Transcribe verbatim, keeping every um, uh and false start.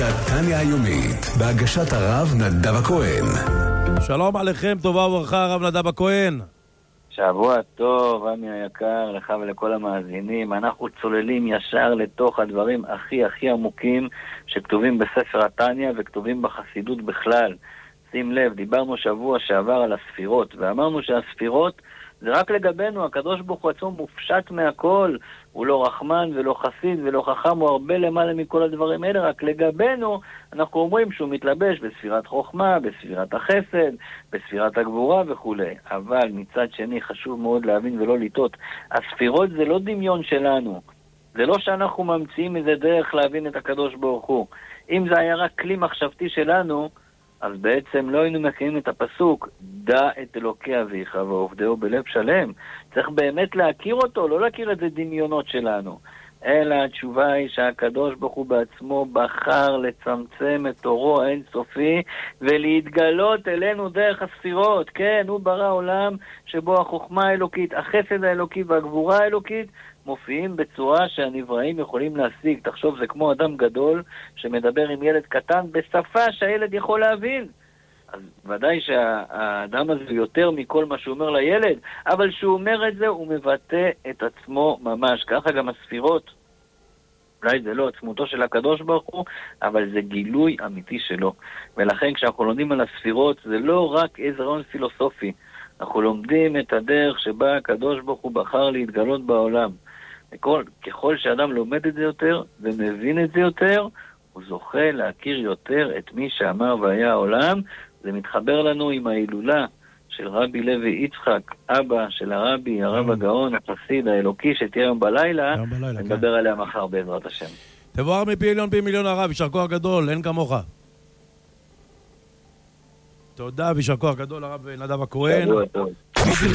רובריקת טניה היומית, בהגשת הרב נדב הכהן. שלום עליכם, טובה וברכה, הרב נדב הכהן. שבוע טוב, עמי היקר, לך ולכל המאזינים. אנחנו צוללים ישר לתוך הדברים הכי הכי עמוקים שכתובים בספר התניה וכתובים בחסידות בכלל. שים לב, דיברנו שבוע שעבר על הספירות, ואמרנו שהספירות זה רק לגבינו, הקדוש ברוך הוא עצמו מופשט מהכל, הוא לא רחמן ולא חסיד ולא חכם, הוא הרבה למעלה מכל הדברים האלה, רק לגבינו אנחנו אומרים שהוא מתלבש בספירת חוכמה, בספירת החסד, בספירת הגבורה וכו'. אבל מצד שני חשוב מאוד להבין ולא לטעות, הספירות זה לא דמיון שלנו, זה לא שאנחנו ממציאים איזה דרך להבין את הקדוש ברוך הוא. אם זה היה רק כלי מחשבתי שלנו, אז בעצם לא היינו מקיימים את הפסוק, דע את אלוקי אביך ועובדהו בלב שלם. צריך באמת להכיר אותו, לא להכיר את זה דמיונות שלנו. אלא התשובה היא שהקדוש ברוך הוא בעצמו בחר לצמצם את תורו האינסופי ולהתגלות אלינו דרך הספירות. כן, הוא ברא עולם שבו החוכמה האלוקית, החסד האלוקי והגבורה האלוקית מופיעים בצורה שהנבראים יכולים להשיג. תחשוב, זה כמו אדם גדול שמדבר עם ילד קטן בשפה שהילד יכול להבין. אז ודאי שהאדם הזה יותר מכל מה שהוא אומר לילד, אבל שהוא אומר את זה הוא מבטא את עצמו ממש. ככה גם הספירות, אולי זה לא עצמותו של הקדוש ברוך הוא, אבל זה גילוי אמיתי שלו. ולכן כשאנחנו לומדים על הספירות זה לא רק איזה רעיון פילוסופי, אנחנו לומדים את הדרך שבה הקדוש ברוך הוא בחר להתגלות בעולם. וכל, ככל שאדם לומד את זה יותר ומבין את זה יותר, הוא זוכה להכיר יותר את מי שאמר והיה העולם. זה מתחבר לנו עם ההילולה של רבי לוי יצחק, אבא של הרבי, הרב הגאון, החסיד האלוקי, שתהיה היום בלילה, נדבר עליה מחר בעזרת השם. תבואר מפי עליון פי מיליון הרב, יישר כוח גדול, אין כמוך. תודה וישר כוח גדול הרב נדב הכהן. שבוע טוב.